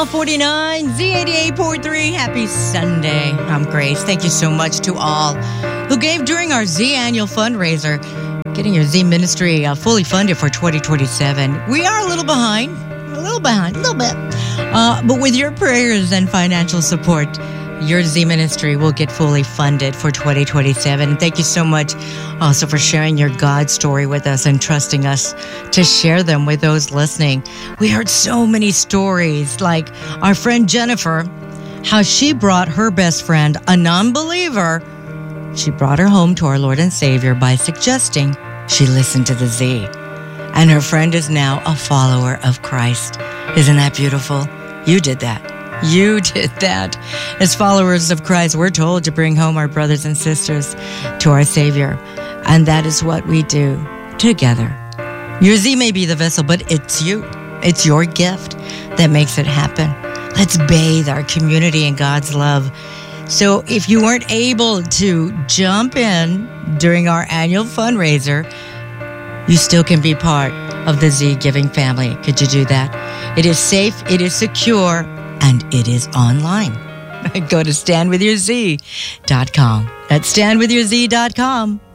49 Z88.3. Happy Sunday. I'm Grace. Thank you so much to all who gave during our Z annual fundraiser, getting your Z ministry fully funded for 2027. We are a little behind, a little bit. But with your prayers and financial support, your Z ministry will get fully funded for 2027. Thank you so much also for sharing your God story with us and trusting us to share them with those listening. We heard so many stories, like our friend Jennifer, how she brought her best friend, a non-believer, she brought her home to our Lord and Savior by suggesting she listen to the Z. And her friend is now a follower of Christ. Isn't that beautiful? You did that. You did that. As followers of Christ, we're told to bring home our brothers and sisters to our Savior. And that is what we do together. Your Z may be the vessel, but it's you. It's your gift that makes it happen. Let's bathe our community in God's love. So if you weren't able to jump in during our annual fundraiser, you still can be part of the Z Giving family. Could you do that? It is safe, it is secure, and it is online. Go to standwithyourz.com. That's standwithyourz.com.